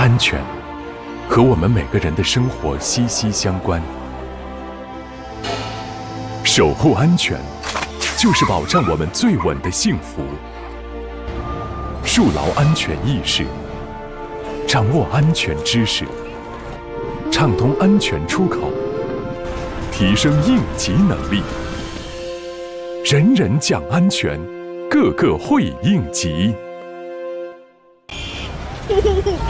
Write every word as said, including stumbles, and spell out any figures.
安全和我们每个人的生活息息相关，守护安全就是保障我们最稳的幸福。树牢安全意识，掌握安全知识，畅通安全出口，提升应急能力，人人讲安全，个个会应急。